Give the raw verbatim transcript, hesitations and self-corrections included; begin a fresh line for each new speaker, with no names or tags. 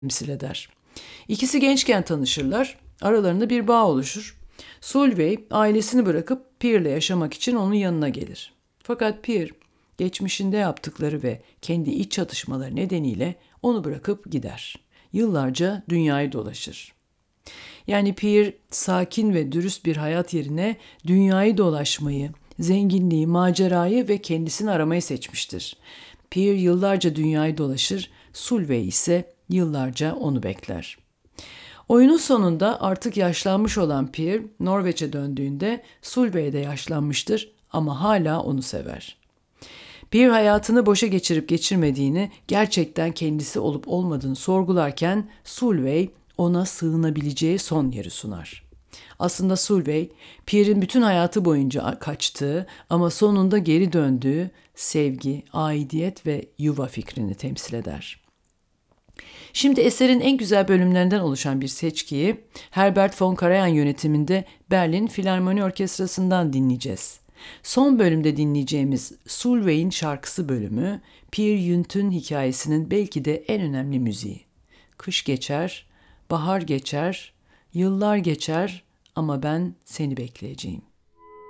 temsil eder. İkisi gençken tanışırlar, aralarında bir bağ oluşur. Solveig ailesini bırakıp Pierre'le yaşamak için onun yanına gelir. Fakat Pierre, geçmişinde yaptıkları ve kendi iç çatışmaları nedeniyle onu bırakıp gider. Yıllarca dünyayı dolaşır. Yani Pierre sakin ve dürüst bir hayat yerine dünyayı dolaşmayı, zenginliği, macerayı ve kendisini aramayı seçmiştir. Pierre yıllarca dünyayı dolaşır, Solveig ise yıllarca onu bekler. Oyunun sonunda artık yaşlanmış olan Pierre, Norveç'e döndüğünde Solveig de yaşlanmıştır ama hala onu sever. Pierre hayatını boşa geçirip geçirmediğini, gerçekten kendisi olup olmadığını sorgularken Solveig ona sığınabileceği son yeri sunar. Aslında Solveig, Pierre'in bütün hayatı boyunca kaçtığı ama sonunda geri döndüğü sevgi, aidiyet ve yuva fikrini temsil eder. Şimdi eserin en güzel bölümlerinden oluşan bir seçkiyi Herbert von Karajan yönetiminde Berlin Filarmoni Orkestrası'ndan dinleyeceğiz. Son bölümde dinleyeceğimiz Solveig'in şarkısı bölümü, Pierre Yunt'un hikayesinin belki de en önemli müziği. Kış geçer, bahar geçer, yıllar geçer ama ben seni bekleyeceğim.